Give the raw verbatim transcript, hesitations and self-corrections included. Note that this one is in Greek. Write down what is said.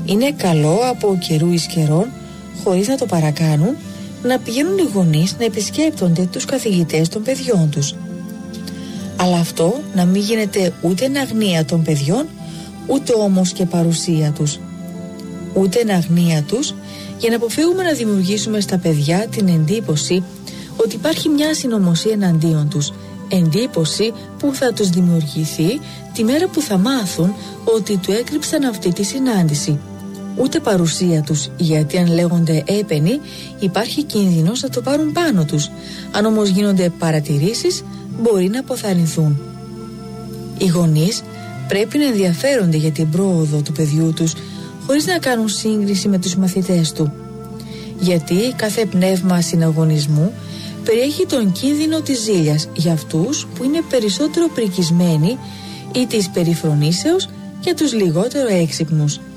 Είναι καλό από καιρού εις καιρών, χωρίς να το παρακάνουν, να πηγαίνουν οι γονείς να επισκέπτονται τους καθηγητές των παιδιών τους. Αλλά αυτό να μην γίνεται ούτε εν αγνία των παιδιών, ούτε όμως και παρουσία τους. Ούτε εν αγνία τους, για να αποφύγουμε να δημιουργήσουμε στα παιδιά την εντύπωση ότι υπάρχει μια συνωμοσία εναντίον τους, εντύπωση που θα τους δημιουργηθεί τη μέρα που θα μάθουν ότι του έκρυψαν αυτή τη συνάντηση. Ούτε παρουσία τους, γιατί αν λέγονται έπαινοι υπάρχει κίνδυνος να το πάρουν πάνω τους. Αν όμως γίνονται παρατηρήσεις, μπορεί να αποθαρρυνθούν. Οι γονείς πρέπει να ενδιαφέρονται για την πρόοδο του παιδιού τους, χωρίς να κάνουν σύγκριση με τους μαθητές του. Γιατί κάθε πνεύμα συναγωνισμού περιέχει τον κίνδυνο της ζήλιας για αυτούς που είναι περισσότερο πρικισμένοι ή της περιφρονήσεως για τους λιγότερο έξυπνους.